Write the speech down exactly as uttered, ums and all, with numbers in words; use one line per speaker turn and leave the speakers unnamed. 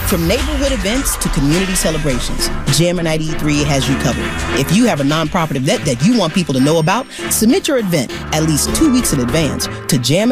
From neighborhood events to community celebrations, Jam and E three has you covered. If you have a nonprofit event that you want people to know about, submit your event at least two weeks in advance to Jam